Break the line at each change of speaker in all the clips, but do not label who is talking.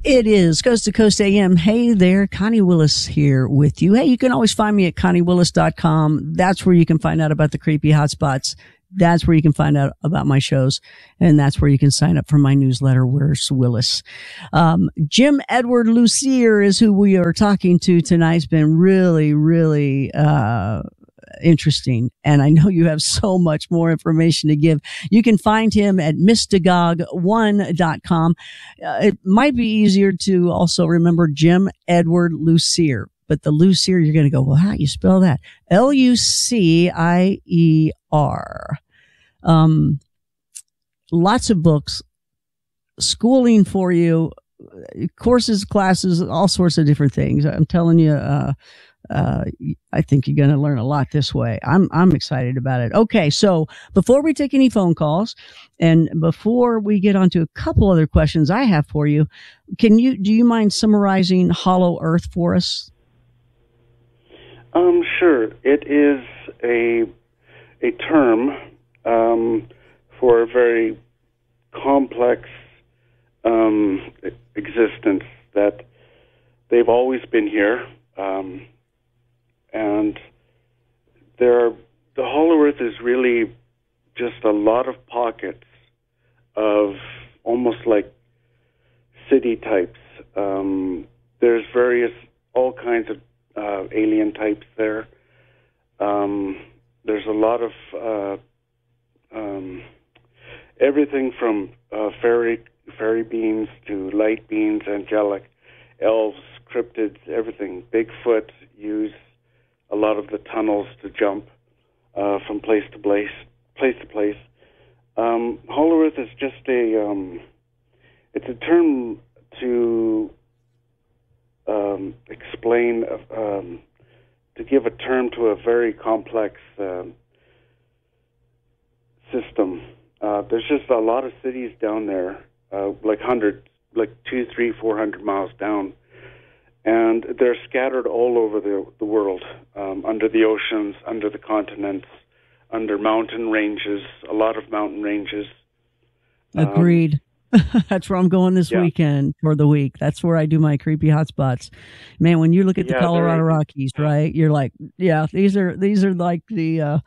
It is Coast to Coast AM. Hey there, Connie Willis here with you. Hey, you can always find me at ConnieWillis.com. That's where you can find out about the creepy hotspots. That's where you can find out about my shows. And that's where you can sign up for my newsletter, Where's Willis? Jim Edward Lucier is who we are talking to tonight. It's been really, interesting. And I know you have so much more information to give. You can find him at mystagogue1.com. It might be easier to also remember Jim Edward Lucier. But the Lucier, you're going to go, well, how do you spell that? Lucier. Lots of books, schooling for you, courses, classes, all sorts of different things. I'm telling you, I think you're going to learn a lot this way. I'm excited about it. Okay. So before we take any phone calls and before we get on to a couple other questions I have for you, do you mind summarizing Hollow Earth for us?
Sure. It is a term, for a very complex, existence that they've always been here. And the Hollow Earth is really just a lot of pockets of almost like city types. There's all kinds of alien types there. There's a lot of everything from fairy beings to light beings, angelic, elves, cryptids, everything. Bigfoot use a lot of the tunnels to jump from place to place. Hollow Earth is just it's a term to explain, to give a term to a very complex system. There's just a lot of cities down there, like 200, 300, 400 miles down. And they're scattered all over the world, under the oceans, under the continents, under mountain ranges, a lot of mountain ranges.
Agreed. That's where I'm going this weekend for the week. That's where I do my creepy hotspots. Man, when you look at the Colorado Rockies, right, you're like, yeah, these are like the,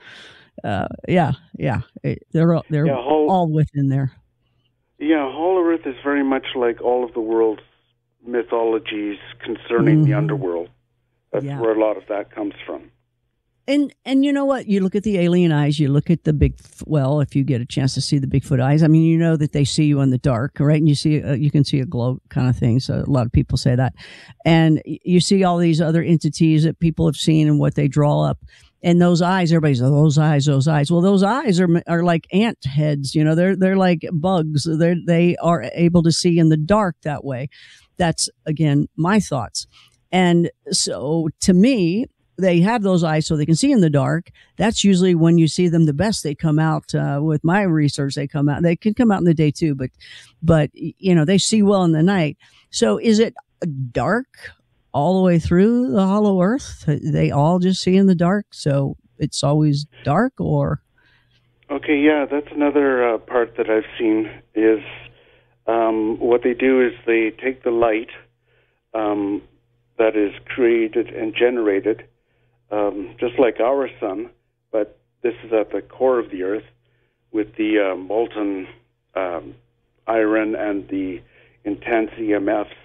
they're all within there.
Yeah, Hollow Earth is very much like all of the world's mythologies concerning the underworld. That's where a lot of that comes from.
And you know what? You look at the alien eyes, you look at the if you get a chance to see the Bigfoot eyes, I mean, you know that they see you in the dark, right? And you can see a glow kind of thing. So a lot of people say that. And you see all these other entities that people have seen and what they draw up. And those eyes, everybody's those eyes. Well, those eyes are like ant heads, you know, they're like bugs. They are able to see in the dark that way. That's again, my thoughts. And so to me, they have those eyes so they can see in the dark. That's usually when you see them the best. They come out, with my research, they can come out in the day too, but you know, they see well in the night. So is it dark all the way through the Hollow Earth? They all just see in the dark. So it's always dark, or?
Okay. Yeah. That's another part that I've seen is, what they do is they take the light, that is created and generated, just like our sun, but this is at the core of the Earth with the molten iron and the intense EMFs.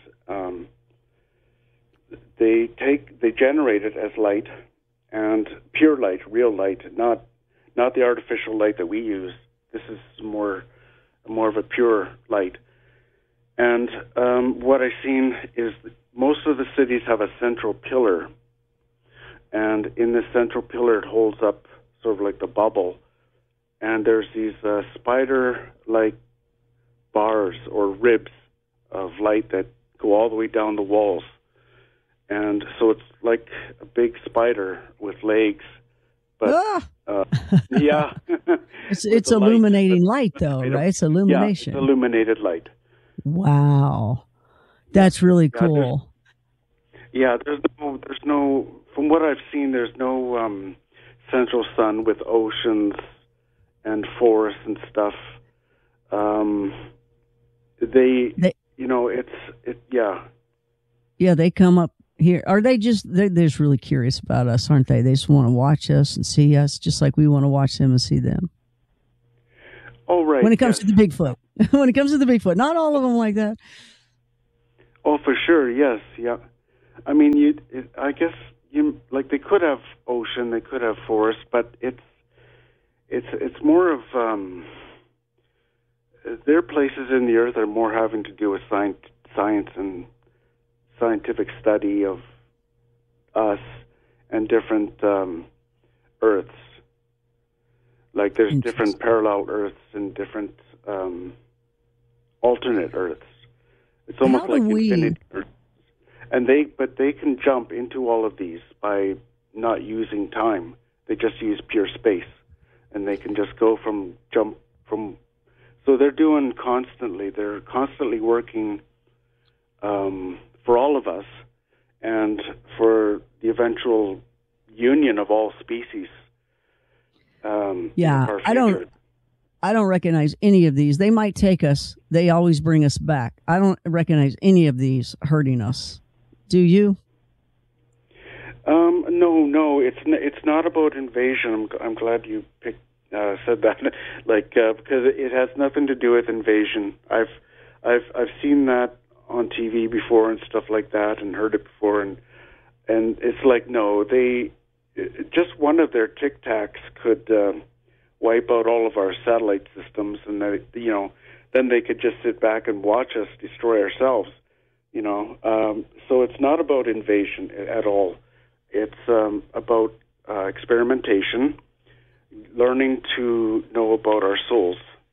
They generate it as light, and pure light, real light, not the artificial light that we use. This is more of a pure light. And what I've seen is that most of the cities have a central pillar, and in this central pillar it holds up sort of like the bubble, and there's these spider-like bars or ribs of light that go all the way down the walls. And so it's like a big spider with legs. But yeah.
It's illuminating light though, right? It's illumination.
Yeah, it's illuminated light.
Wow. That's really cool.
There's no from what I've seen, there's no central sun with oceans and forests and stuff. Yeah.
Yeah, they come up here. Are they they're just really curious about us, aren't they? They just want to watch us and see us just like we want to watch them and see them.
Oh, right.
When it comes
yes.
to the Bigfoot. When it comes to the Bigfoot. Not all of them like that.
Oh, for sure. Yes. Yeah. I mean, I guess like they could have ocean, they could have forest, but it's more of their places in the earth are more having to do with science and scientific study of us and different Earths. Like there's different parallel Earths and different alternate Earths. It's almost like infinite Earths. And they can jump into all of these by not using time. They just use pure space, and they can just jump from. So they're constantly working for all of us, and for the eventual union of all species.
I don't recognize any of these. They might take us. They always bring us back. I don't recognize any of these hurting us. Do you?
No. It's not about invasion. I'm glad you said that. Because it has nothing to do with invasion. I've seen that on TV before and stuff like that, and heard it before, and it's like, no, they just one of their tic tacs could wipe out all of our satellite systems, and then they could just sit back and watch us destroy ourselves. So it's not about invasion at all. It's about experimentation, learning to know about our souls.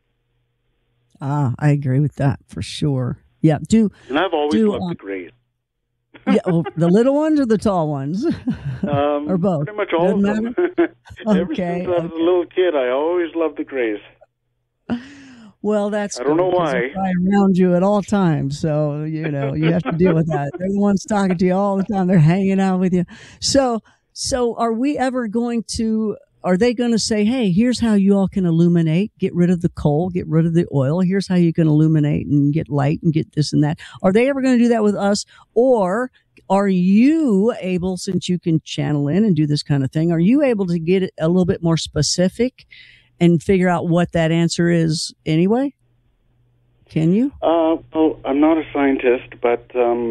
I agree with that for sure. Yeah.
And I've always loved the Greys.
Yeah, the little ones or the tall ones? Or both?
Pretty much all of them. Ever since I was a little kid, I always loved the Greys.
Well, that's
I don't know why.
They're around you at all times, so you have to deal with that. They're the ones talking to you all the time. They're hanging out with you. So are we ever going to? Are they going to say, "Hey, here's how you all can illuminate. Get rid of the coal. Get rid of the oil. Here's how you can illuminate and get light and get this and that." Are they ever going to do that with us, or are you able, since you can channel in and do this kind of thing, are you able to get it a little bit more specific and figure out what that answer is anyway? Can you?
Well, I'm not a scientist, but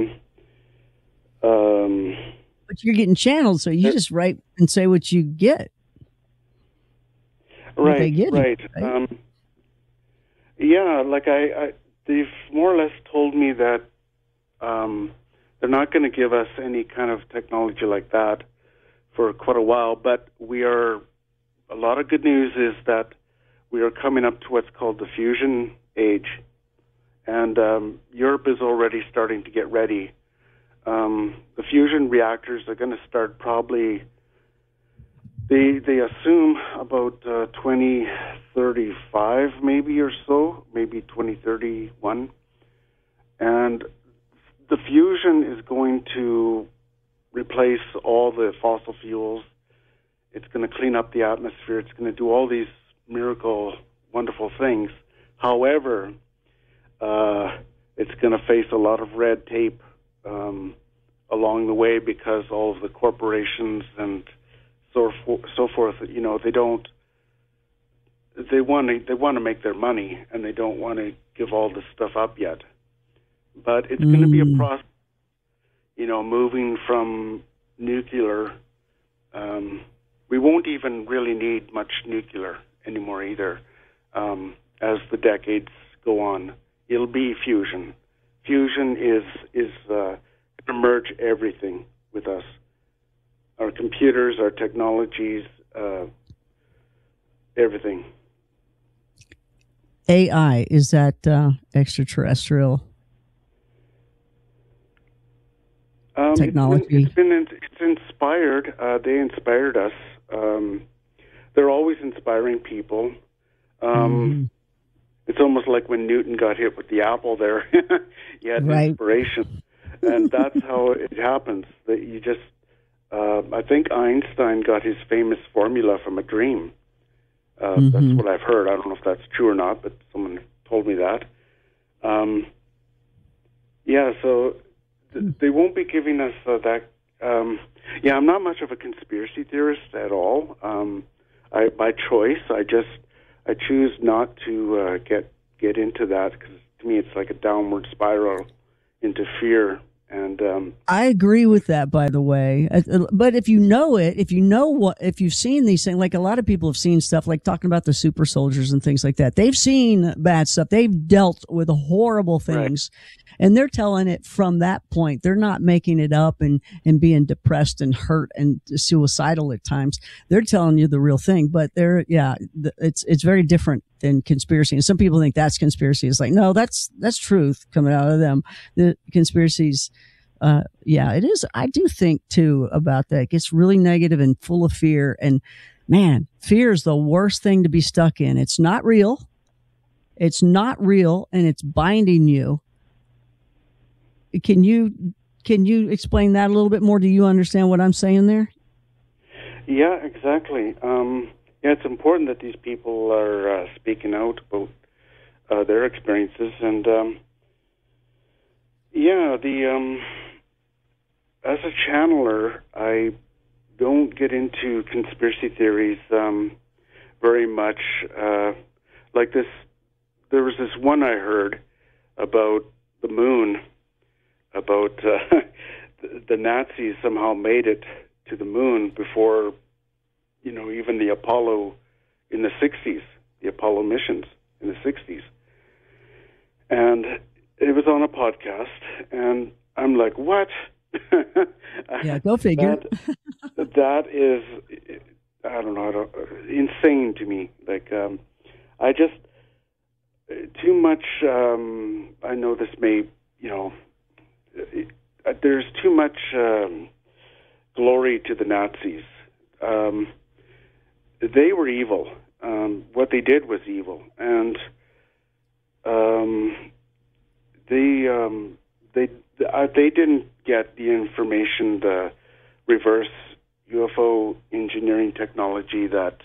you're getting channeled, so you just write and say what you get.
Right. Yeah, like they've more or less told me that they're not going to give us any kind of technology like that for quite a while, but a lot of good news is that we are coming up to what's called the fusion age, and Europe is already starting to get ready. The fusion reactors are going to start probably, they assume about 2035 maybe or so, maybe 2031. And the fusion is going to replace all the fossil fuels. It's going to clean up the atmosphere. It's going to do all these miracle, wonderful things. However, it's going to face a lot of red tape along the way, because all of the corporations and so forth, they want to make their money, and they don't want to give all this stuff up yet. But it's going to be a process, moving from nuclear. We won't even really need much nuclear anymore either. As the decades go on, it'll be fusion. Fusion is going to merge everything with us. Our computers, our technologies, everything.
AI, is that extraterrestrial technology?
It's inspired. They inspired us. They're always inspiring people. It's almost like when Newton got hit with the apple there. He had inspiration. And that's how it happens. That you just, I think Einstein got his famous formula from a dream. That's what I've heard. I don't know if that's true or not, but someone told me that. Yeah, so they won't be giving us that. Yeah, I'm not much of a conspiracy theorist at all. By choice, I choose not to get into that, because to me it's like a downward spiral into fear. And
I agree with that, by the way. But if you know it, if you've seen these things, like a lot of people have seen stuff like talking about the super soldiers and things like that. They've seen bad stuff. They've dealt with horrible things. Right. And they're telling it from that point. They're not making it up and being depressed and hurt and suicidal at times. They're telling you the real thing, but it's very different than conspiracy. And some people think that's conspiracy. It's like, no, that's truth coming out of them. The conspiracies, it is. I do think too about that. It gets really negative and full of fear. And man, fear is the worst thing to be stuck in. It's not real. It's not real, and it's binding you. Can you explain that a little bit more? Do you understand what I'm saying there?
Yeah, exactly. It's important that these people are speaking out about their experiences, and as a channeler, I don't get into conspiracy theories very much. Like this, there was this one I heard about the moon. About the Nazis somehow made it to the moon before, even the Apollo in the 60s, the Apollo missions in the 60s. And it was on a podcast, and I'm like, what?
Yeah, go figure.
That is, I don't know, insane to me. Like, I just, too much, I know this may, there's too much glory to the Nazis. They were evil. What they did was evil, and they didn't get the information, the reverse UFO engineering technology that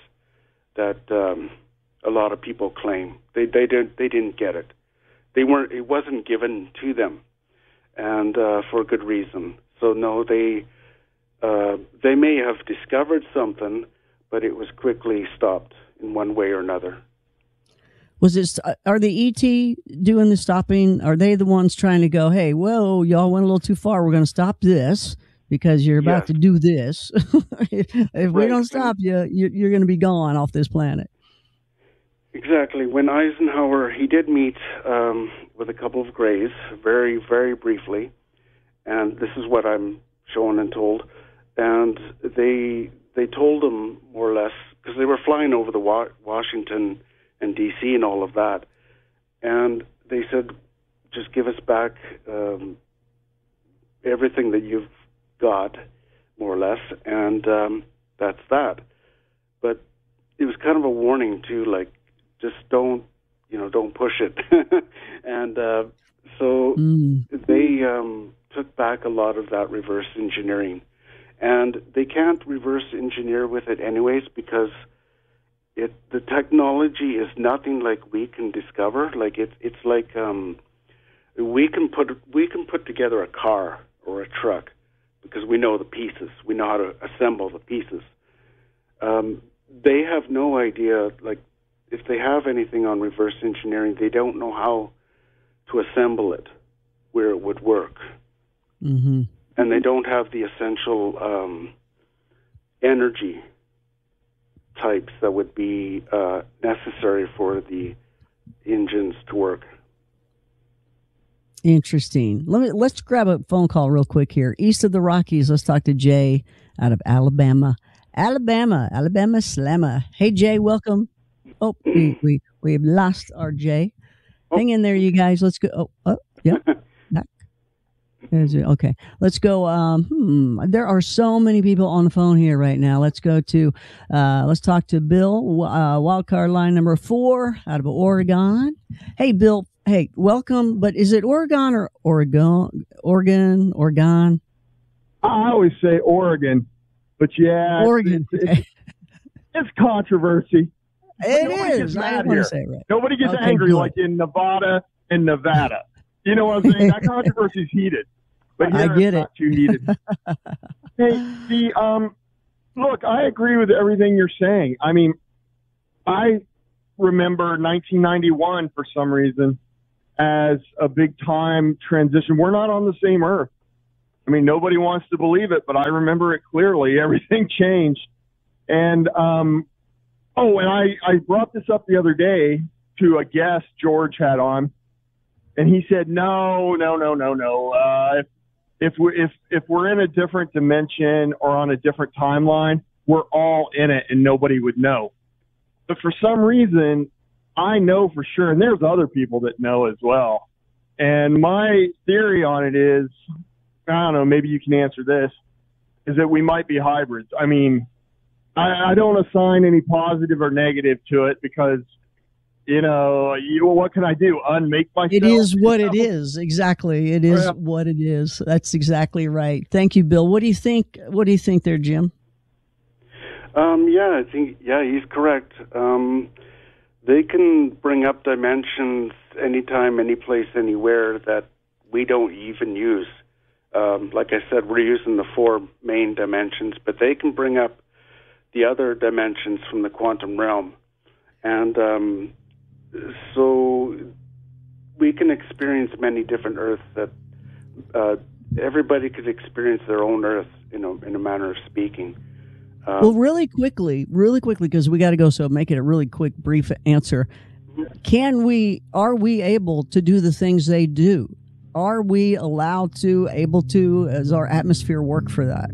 a lot of people claim. They didn't get it. It wasn't given to them. And for good reason. So no, they may have discovered something, but it was quickly stopped in one way or another.
Was it? Are the ET doing the stopping? Are they the ones trying to go, hey, whoa, y'all went a little too far. We're going to stop this because you're about to do this. If we don't stop you, you're going to be gone off this planet.
Exactly. When Eisenhower, he did meet with a couple of Greys, very, very briefly, and this is what I'm shown and told. And they told him, more or less, because they were flying over the Washington and D.C. and all of that, and they said, just give us back everything that you've got, more or less, and that's that. But it was kind of a warning, too, like, just don't push it. And so they took back a lot of that reverse engineering. And they can't reverse engineer with it anyways, because the technology is nothing like we can discover. Like it's like we can put together a car or a truck because we know the pieces. We know how to assemble the pieces. They have no idea, like, if they have anything on reverse engineering, they don't know how to assemble it where it would work. Mm-hmm. And they don't have the essential energy types that would be necessary for the engines to work.
Interesting. Let's grab a phone call real quick here. East of the Rockies, let's talk to Jay out of Alabama. Alabama Slammer. Hey, Jay, welcome. Oh, we've lost our Jay. Hang in there, you guys. Let's go. Oh, yeah. Back. Okay. Let's go. There are so many people on the phone here right now. Let's go to, let's talk to Bill, wildcard line number 4 out of Oregon. Hey, Bill. Hey, welcome. But is it Oregon or Oregon? Oregon?
I always say Oregon, but yeah.
Oregon.
It's controversy.
It is. I want to say it right.
Nobody gets angry like in Nevada and Nevada. You know what I'm saying? That controversy's heated, but here
I get
it's not too heated. Hey, look, I agree with everything you're saying. I mean, I remember 1991 for some reason as a big time transition. We're not on the same earth. I mean, nobody wants to believe it, but I remember it clearly. Everything changed. And, and I brought this up the other day to a guest George had on, and he said, no. If we're in a different dimension or on a different timeline, we're all in it and nobody would know. But for some reason, I know for sure, and there's other people that know as well. And my theory on it is, I don't know, maybe you can answer this, is that we might be hybrids. I mean, I don't assign any positive or negative to it because, what can I do? Unmake myself?
It is what it is. Exactly. It is what it is. That's exactly right. Thank you, Bill. What do you think? What do you think there, Jim?
I think he's correct. They can bring up dimensions anytime, any place, anywhere that we don't even use. Like I said, we're using the 4 main dimensions, but they can bring up the other dimensions from the quantum realm. And so we can experience many different Earths that everybody could experience their own Earth, in a manner of speaking.
Well, really quickly, because we got to go, so make it a really quick, brief answer. Are we able to do the things they do? Are we able to, does our atmosphere work for that?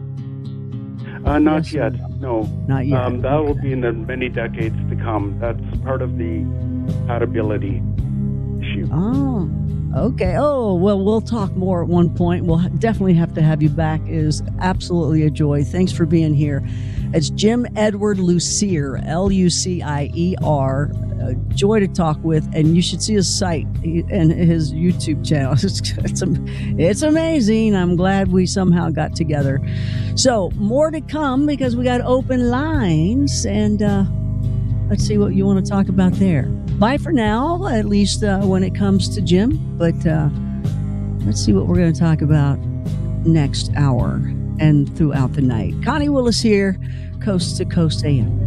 Not yet, no.
Not yet.
That will be in the many decades to come. That's part of the compatibility issue.
Oh, okay. Oh, well, we'll talk more at one point. We'll definitely have to have you back. It is absolutely a joy. Thanks for being here. It's Jim Edward Lucier, Lucier. Joy to talk with, and you should see his site and his YouTube channel. It's amazing. I'm glad we somehow got together. So more to come because we got open lines, and let's see what you want to talk about there. Bye for now, at least when it comes to Jim. But let's see what we're going to talk about next hour and throughout the night. Connie Willis here, Coast to Coast AM.